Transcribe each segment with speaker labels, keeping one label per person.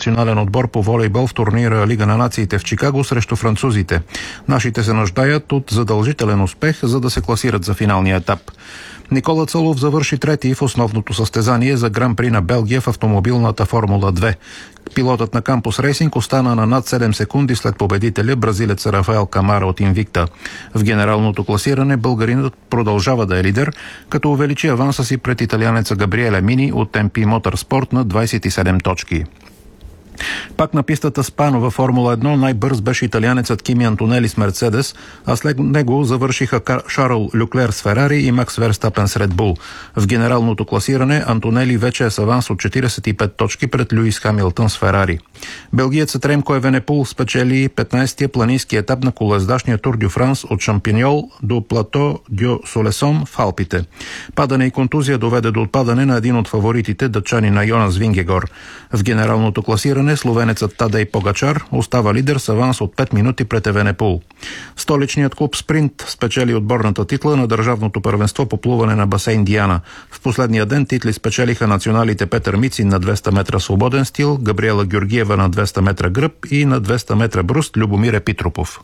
Speaker 1: национален отбор по волейбол в турнира Лига на нациите в Чикаго срещу французите. Нашите се нуждаят от задължителен успех, за да се класират за финалния етап. Никола Цолов завърши трети в основното състезание за Гран-при на Белгия в автомобилната Формула 2. Пилотът на Кампус Рейсинг остана на над 7 секунди след победителя, бразилец Рафаел Камара от Инвикта. В генералното класиране българинът продължава да е лидер, като увеличи аванса си пред италианеца Габриеле Мини от MP Motorsport на 27 точки. Пак на пистата Спано във Формула 1 най-бърз беше италианецът Кими Антонели с Мерцедес, а след него завършиха Шарл Люклер с Ферари и Макс Верстапен с Ред Бул. В генералното класиране Антонели вече е с аванс от 45 точки пред Люис Хамилтън с Ферари. Белгиецът Ремко Евенепул спечели 15-тия планински етап на колоездашния Тур дю Франс от Шампиньол до Плато дю Солесон в Алпите. Падане и контузия доведе до отпадане на един от фаворитите, датчанина Йонас Вингегор. В генералното класиране словенецът Тадей Погачар остава лидер с аванс от 5 минути пред Евенепул. Столичният клуб Спринт спечели отборната титла на държавното първенство по плуване на басейн Диана. В последния ден титли спечелиха националите Петър Мицин на 200 метра свободен стил, Габриела Георгиева на 200 метра гръб и на 200 метра бруст Любомир Епитропов.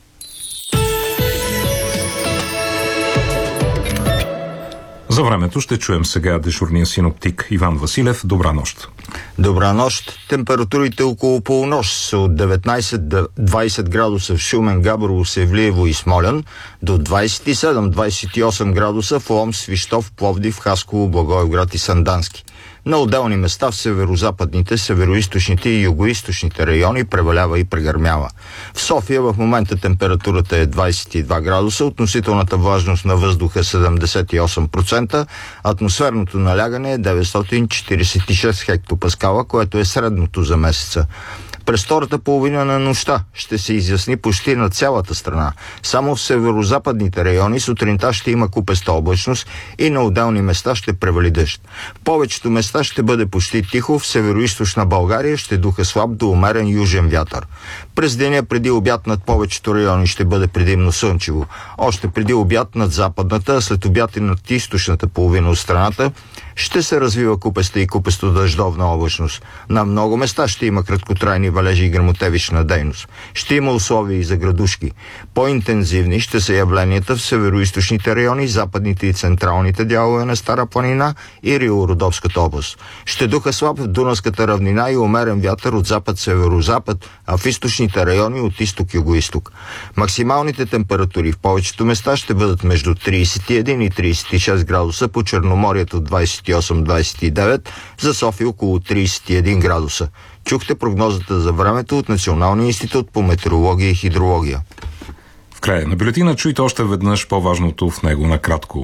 Speaker 2: За времето ще чуем сега дежурния синоптик Иван Василев. Добра нощ.
Speaker 3: Добра нощ. Температурите около полунощ са от 19-20 градуса в Шумен, Габрово, Севлиево и Смолян до 27-28 градуса в Лом, Свищов, Пловдив, Хасково, Благоевград и Сандански. На отделни места в северо-западните, северо-источните и юго-источните райони превалява и прегърмява. В София в момента температурата е 22 градуса, относителната влажност на въздуха 78%, атмосферното налягане е 946 хектопаскала, което е средното за месеца. През втората половина на нощта ще се изясни почти на цялата страна. Само в северо-западните райони сутринта ще има купеста облачност и на отделни места ще превали дъжд. В повечето места ще бъде почти тихо, в северо-източна България ще духа слаб до умерен южен вятър. През деня преди обяд над повечето райони ще бъде предимно слънчево. Още преди обяд над западната, а след обяд и над източната половина от страната ще се развива купеста и купесто-дъждовна облачност. На много места ще има краткотрайни валежи и гръмотевична дейност. Ще има условия и за градушки. По-интензивни ще са явленията в северо-източните райони, западните и централните дялове на Стара планина и Рило-Родопската област. Ще духа слаб в Дунавската равнина и умерен вятър от запад-северо-запад, а в източните райони от изток-юго-исток. Максималните температури в повечето места ще бъдат между 31 и 36 градуса, по Черноморието 28-29, за София около 31 градуса. Чухте прогнозата за времето от Националния институт по метеорология и хидрология.
Speaker 2: В края на бюлетина чуйте още веднъж по-важното в него накратко.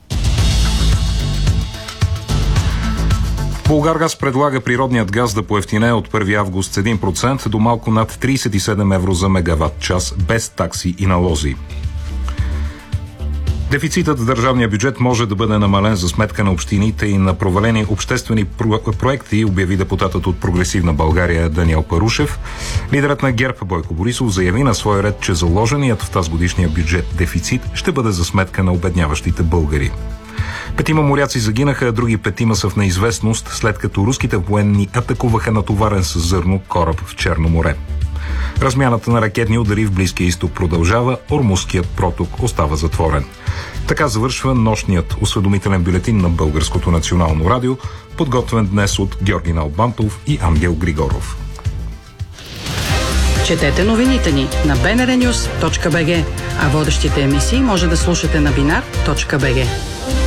Speaker 2: Булгаргаз предлага природният газ да поевтинее от 1 август с 1% до малко над 37 евро за мегаватт час, без такси и налози. Дефицитът в държавния бюджет може да бъде намален за сметка на общините и на провалени обществени проекти, обяви депутатът от Прогресивна България Даниел Парушев. Лидерът на ГЕРБ Бойко Борисов заяви на своя ред, че заложеният в тазгодишния бюджет дефицит ще бъде за сметка на обедняващите българи. 5 моряци загинаха, а други 5 са в неизвестност, след като руските военни атакуваха натоварен с зърно кораб в Черно море. Размяната на ракетни удари в Близкия изток продължава, Ормузският проток остава затворен. Така завършва нощният осведомителен бюлетин на Българското национално радио, подготвен днес от Георги Налбантов и Ангел Григоров.
Speaker 4: Четете новините ни на bnrnews.bg, а водещите емисии може да слушате на binar.bg.